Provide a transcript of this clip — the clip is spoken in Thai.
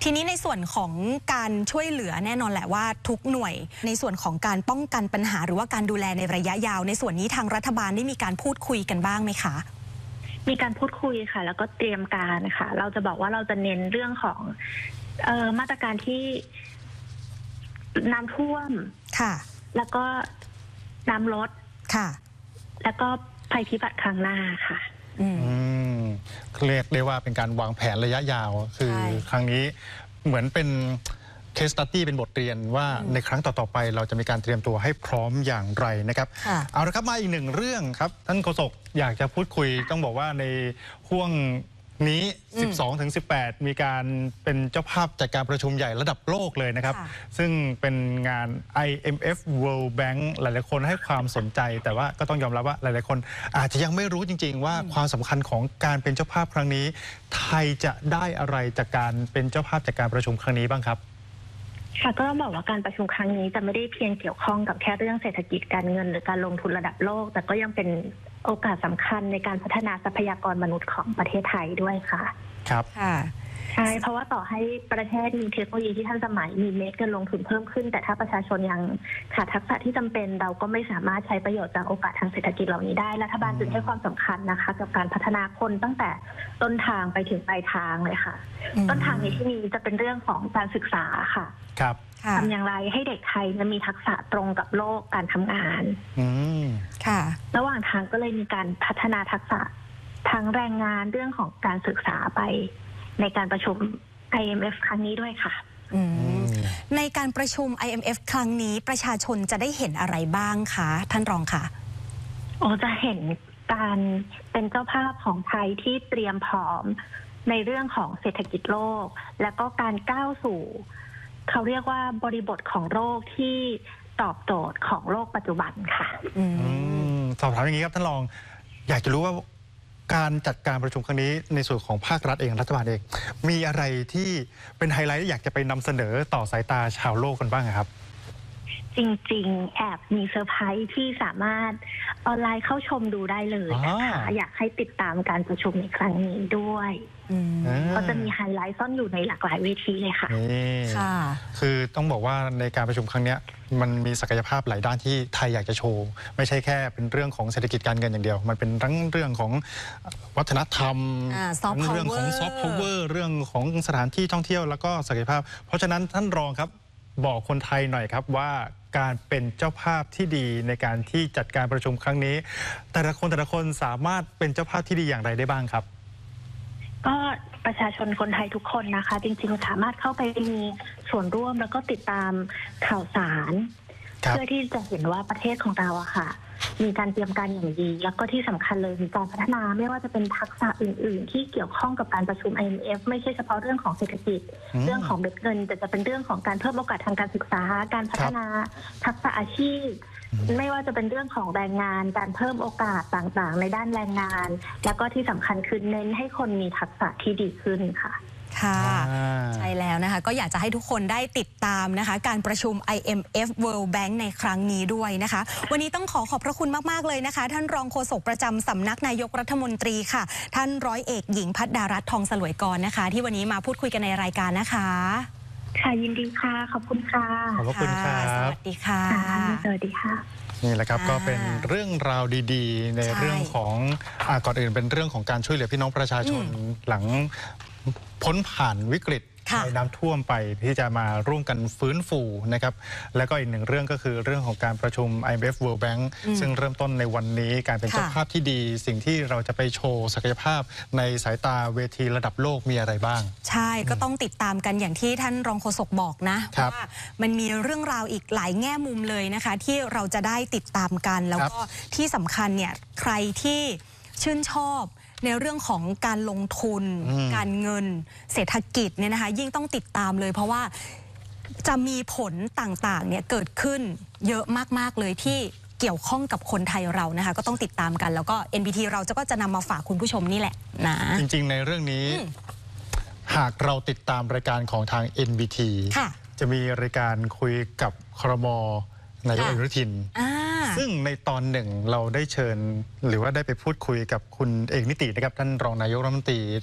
ทีนี้ในส่วนของการช่วยเหลือแน่นอนแหละว่าทุกหน่วยในส่วนของการป้องกันปัญหาหรือว่าการดูแลในระยะยาวในส่วนนี้ทางรัฐบาลได้มีการพูดคุยกันบ้างไหมคะมีการพูดคุยค่ะแล้วก็เตรียมการค่ะเราจะบอกว่าเราจะเน้นเรื่องของมาตรการที่น้ำท่วมค่ะแล้วก็น้ำลดค่ะแล้วก็ภัยพิบัติครั้งหน้าค่ะเรียกได้ว่าเป็นการวางแผนระยะยาวคือครั้งนี้เหมือนเป็นเคสตัดดี้เป็นบทเรียนว่าในครั้งต่อๆไปเราจะมีการเตรียมตัวให้พร้อมอย่างไรนะครับเอาละครับมาอีกหนึ่งเรื่องครับท่านโฆษกอยากจะพูดคุยต้องบอกว่าในห่วงนี้ 12-18 มีการเป็นเจ้าภาพจัดการประชุมใหญ่ระดับโลกเลยนะครับซึ่งเป็นงาน IMF World Bank หลายๆคนให้ความสนใจแต่ว่าก็ต้องยอมรับว่าหลายๆคนอาจจะยังไม่รู้จริงๆว่าความสำคัญของการเป็นเจ้าภาพครั้งนี้ไทยจะได้อะไรจากการเป็นเจ้าภาพจัดการประชุมครั้งนี้บ้างครับค่ะก็ต้องบอกว่าการประชุมครั้งนี้จะไม่ได้เพียงเกี่ยวข้องกับแค่เรื่องเศรษฐกิจการเงินหรือการลงทุนระดับโลกแต่ก็ยังเป็นโอกาสสำคัญในการพัฒนาทรัพยากรมนุษย์ของประเทศไทยด้วยค่ะครับใช่เพราะว่าต่อให้ประเทศมีเทคโนโลยีที่ทันสมัยมีเม็ดเงินลงทุนเพิ่มขึ้นแต่ถ้าประชาชนยังขาดทักษะที่จำเป็นเราก็ไม่สามารถใช้ประโยชน์จากโอกาสทางเศรษฐกิจเหล่านี้ได้รัฐบาลจึงให้ความสำคัญนะคะกับการพัฒนาคนตั้งแต่ต้นทางไปถึงปลายทางเลยค่ะต้นทางในที่นี้จะเป็นเรื่องของการศึกษาค่ะครับทำอย่างไรให้เด็กไทยมีทักษะตรงกับโลกการทำงานค่ะระหว่างทางก็เลยมีการพัฒนาทักษะทั้งแรงงานเรื่องของการศึกษาไปในการประชุม IMF ครั้งนี้ด้วยค่ะในการประชุม IMF ครั้งนี้ประชาชนจะได้เห็นอะไรบ้างคะท่านรองคะจะเห็นการเป็นเจ้าภาพของไทยที่เตรียมพร้อมในเรื่องของเศรษฐกิจโลกและก็การก้าวสู่เขาเรียกว่าบริบทของโลกที่ตอบโจทย์ของโลกปัจจุบันค่ะสอบถามอย่างนี้ครับท่านรองอยากจะรู้ว่าการจัดการประชุมครั้งนี้ในส่วนของภาครัฐเองรัฐบาลเองมีอะไรที่เป็นไฮไลท์อยากจะไปนำเสนอต่อสายตาชาวโลกกันบ้างครับจริงๆแอบมีเซอร์ไพรส์ที่สามารถออนไลน์เข้าชมดูได้เลยนะคะอยากให้ติดตามการประชุมในครั้งนี้ด้วยก็จะมีไฮไลท์ซ่อนอยู่ในหลากหลายเวทีเลยค่ะคือต้องบอกว่าในการประชุมครั้งนี้มันมีศักยภาพหลายด้านที่ไทยอยากจะโชว์ไม่ใช่แค่เป็นเรื่องของเศรษฐกิจการเงินอย่างเดียวมันเป็นทั้งเรื่องของวัฒนธรรมเรื่องของซอฟต์พาวเวอร์เรื่องของสถานที่ท่องเที่ยวแล้วก็ศักยภาพเพราะฉะนั้นท่านรองครับบอกคนไทยหน่อยครับว่าการเป็นเจ้าภาพที่ดีในการที่จัดการประชุมครั้งนี้แต่ละคนสามารถเป็นเจ้าภาพที่ดีอย่างไรได้บ้างครับก็ประชาชนคนไทยทุกคนนะคะจริงๆสามารถเข้าไปมีส่วนร่วมแล้วก็ติดตามข่าวสารเพื่อที่จะเห็นว่าประเทศของเราอะค่ะมีการเตรียมการอย่างดีแล้วก็ที่สำคัญเลยมีการพัฒนาไม่ว่าจะเป็นทักษะอื่นๆที่เกี่ยวข้องกับการประชุม IMF ไม่ใช่เฉพาะเรื่องของเศรษฐกิจเรื่องของเม็ดเงินแต่จะเป็นเรื่องของการเพิ่มโอกาสทางการศึกษาการพัฒนาทักษะอาชีพไม่ว่าจะเป็นเรื่องของแรงงานการเพิ่มโอกาสต่างๆในด้านแรงงานแล้วก็ที่สำคัญคือเน้นให้คนมีทักษะที่ดีขึ้นค่ะค่ะใช่แล้วนะคะก็อยากจะให้ทุกคนได้ติดตามนะคะการประชุม IMF World Bank ในครั้งนี้ด้วยนะคะวันนี้ต้องขอบพระคุณมากๆเลยนะคะท่านรองโฆษกประจำสำนักนายกรัฐมนตรีค่ะท่านร้อยเอกหญิงภัทรดารัตน์ทองสลวยกรนะคะที่วันนี้มาพูดคุยกันในรายการนะคะค่ะยินดีค่ะขอบคุณค่ะขอบคุณครับสวัสดีค่ะสวัสดีค่ะนี่แหละครับก็เป็นเรื่องราวดีๆในเรื่องของก่อนอื่นเป็นเรื่องของการช่วยเหลือพี่น้องประชาชนหลังพ้นผ่านวิกฤตในน้ำท่วมไปที่จะมาร่วมกันฟื้นฟูนะครับแล้วก็อีกหนึ่งเรื่องก็คือเรื่องของการประชุม IMF World Bank ซึ่งเริ่มต้นในวันนี้การเป็นเจ้าภาพที่ดีสิ่งที่เราจะไปโชว์ศักยภาพในสายตาเวทีระดับโลกมีอะไรบ้างใช่ก็ต้องติดตามกันอย่างที่ท่านรองโฆษกบอกนะว่ามันมีเรื่องราวอีกหลายแง่มุมเลยนะคะที่เราจะได้ติดตามกันแล้วก็ที่สำคัญเนี่ยใครที่ชื่นชอบในเรื่องของการลงทุนการเงินเศรษฐกิจเนี่ยนะคะยิ่งต้องติดตามเลยเพราะว่าจะมีผลต่างๆเนี่ยเกิดขึ้นเยอะมากๆเลยที่เกี่ยวข้องกับคนไทยเรานะคะก็ต้องติดตามกันแล้วก็ NBT เราก็จะนำมาฝากคุณผู้ชมนี่แหละนะจริงๆในเรื่องนี้หากเราติดตามรายการของทาง NBT จะมีรายการคุยกับครม.นายกอนุทินซึ่งในตอนหนึ่งเราได้เชิญหรือว่าได้ไปพูดคุยกับคุณเอกนิตินะครับท่านรองนายกรัฐมนตรี